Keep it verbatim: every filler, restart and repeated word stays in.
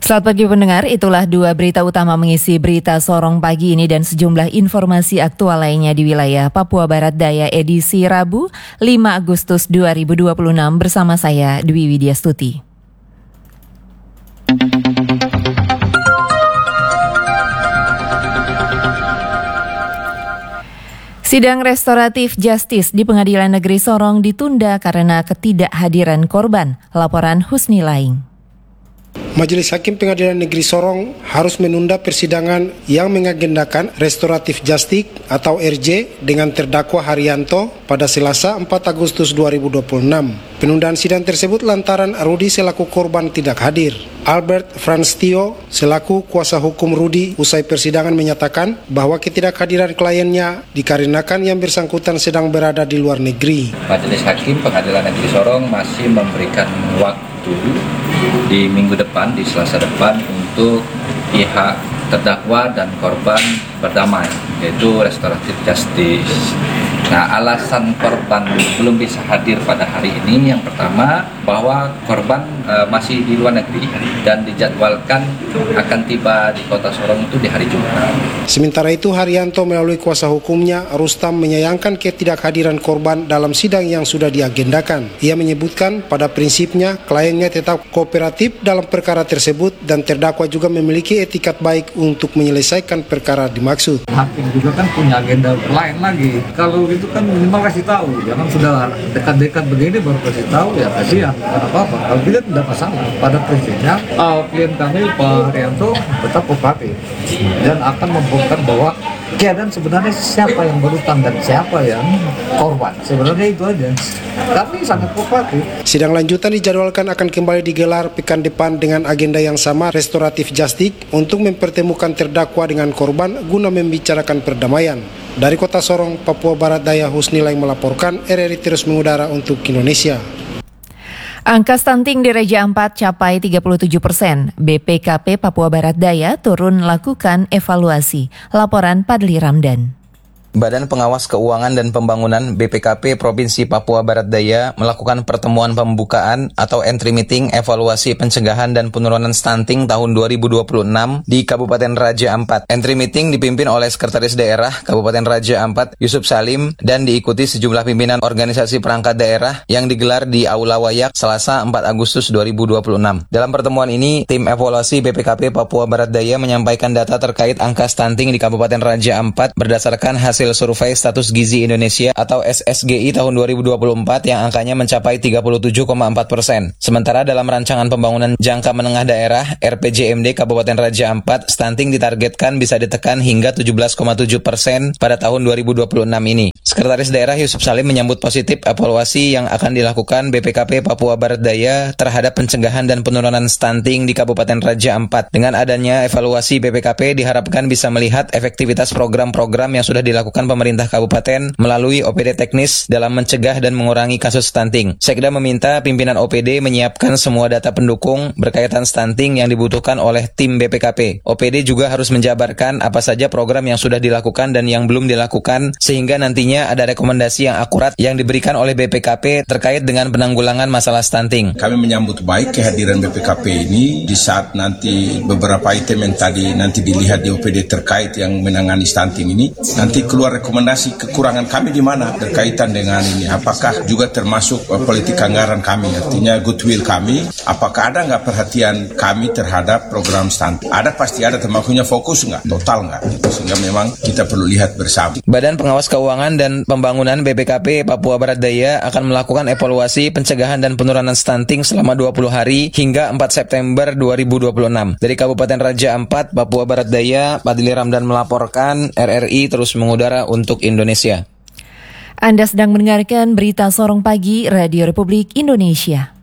Selamat pagi pendengar, itulah dua berita utama mengisi berita Sorong pagi ini dan sejumlah informasi aktual lainnya di wilayah Papua Barat Daya edisi Rabu lima Agustus dua ribu dua puluh enam bersama saya Dwi Widyastuti. Sidang restoratif justice di Pengadilan Negeri Sorong ditunda karena ketidakhadiran korban. Laporan Husni Laing. Majelis Hakim Pengadilan Negeri Sorong harus menunda persidangan yang mengagendakan restoratif justice atau R J dengan terdakwa Haryanto pada Selasa empat Agustus dua ribu dua puluh enam. Penundaan sidang tersebut lantaran Rudi selaku korban tidak hadir. Albert Franstio selaku kuasa hukum Rudi usai persidangan menyatakan bahwa ketidakhadiran kliennya dikarenakan yang bersangkutan sedang berada di luar negeri. Majelis Hakim Pengadilan Negeri Sorong masih memberikan waktu di minggu depan, di Selasa depan, untuk pihak terdakwa dan korban berdamai, yaitu restoratif justice. Nah, alasan korban belum bisa hadir pada hari ini yang pertama bahwa korban e, masih di luar negeri dan dijadwalkan akan tiba di kota Sorong itu di hari Jumat. Sementara itu Haryanto melalui kuasa hukumnya Rustam menyayangkan ketidakhadiran korban dalam sidang yang sudah diagendakan. Ia menyebutkan pada prinsipnya kliennya tetap kooperatif dalam perkara tersebut dan terdakwa juga memiliki etikat baik untuk menyelesaikan perkara dimaksud. Hakim juga kan punya agenda lain lagi. Kalau itu kan minimal kasih tahu, jangan sudah dekat-dekat begini baru kasih tahu, ya kasihan, bukan apa-apa. Kalau tidak tidak masalah. Pada prinsipnya uh, klien kami Pak Haryanto tetap kooperatif dan akan membongkar bahwa keadaan sebenarnya siapa yang berutang dan siapa yang korban. Sebenarnya itu aja. Kami sangat kooperatif. Sidang lanjutan dijadwalkan akan kembali digelar pekan depan dengan agenda yang sama, restoratif justice, untuk mempertemukan terdakwa dengan korban guna membicarakan perdamaian. Dari Kota Sorong, Papua Barat Daya, Husni Laing melaporkan. R R I terus mengudara untuk Indonesia. Angka stunting di Raja Ampat capai tiga puluh tujuh persen. B P K P Papua Barat Daya turun lakukan evaluasi. Laporan Padli Ramdan. Badan Pengawas Keuangan dan Pembangunan B P K P Provinsi Papua Barat Daya melakukan pertemuan pembukaan atau entry meeting evaluasi pencegahan dan penurunan stunting tahun dua ribu dua puluh enam di Kabupaten Raja Ampat. Entry meeting dipimpin oleh Sekretaris Daerah Kabupaten Raja Ampat Yusuf Salim dan diikuti sejumlah pimpinan organisasi perangkat daerah yang digelar di Aula Wayak Selasa empat Agustus dua ribu dua puluh enam. Dalam pertemuan ini, tim evaluasi B P K P Papua Barat Daya menyampaikan data terkait angka stunting di Kabupaten Raja Ampat berdasarkan hasil Hasil survei status gizi Indonesia atau S S G I tahun dua ribu dua puluh empat yang angkanya mencapai tiga puluh tujuh koma empat persen. Sementara dalam rancangan pembangunan jangka menengah daerah R P J M D Kabupaten Raja Ampat, stunting ditargetkan bisa ditekan hingga tujuh belas koma tujuh persen pada tahun dua ribu dua puluh enam ini. Sekretaris Daerah Yusuf Salim menyambut positif evaluasi yang akan dilakukan B P K P Papua Barat Daya terhadap pencegahan dan penurunan stunting di Kabupaten Raja Ampat. Dengan adanya evaluasi B P K P diharapkan bisa melihat efektivitas program-program yang sudah dilakukan pemerintah kabupaten melalui O P D teknis dalam mencegah dan mengurangi kasus stunting. Sekda meminta pimpinan O P D menyiapkan semua data pendukung berkaitan stunting yang dibutuhkan oleh tim B P K P. O P D juga harus menjabarkan apa saja program yang sudah dilakukan dan yang belum dilakukan sehingga nantinya ada rekomendasi yang akurat yang diberikan oleh B P K P terkait dengan penanggulangan masalah stunting. Kami menyambut baik kehadiran B P K P ini di saat nanti beberapa item yang tadi nanti dilihat di O P D terkait yang menangani stunting ini, nanti keluar rekomendasi kekurangan kami di mana berkaitan dengan ini. Apakah juga termasuk uh, politik anggaran kami, artinya goodwill kami. Apakah ada nggak perhatian kami terhadap program stunting? Ada, pasti ada, termasuknya fokus nggak, total nggak. Sehingga memang kita perlu lihat bersama. Badan Pengawas Keuangan dan Pembangunan B P K P Papua Barat Daya akan melakukan evaluasi pencegahan dan penurunan stunting selama dua puluh hari hingga empat September dua ribu dua puluh enam. Dari Kabupaten Raja Ampat, Papua Barat Daya, Padli Ramdan melaporkan. R R I terus mengudara untuk Indonesia. Anda sedang mendengarkan berita Sorong Pagi Radio Republik Indonesia.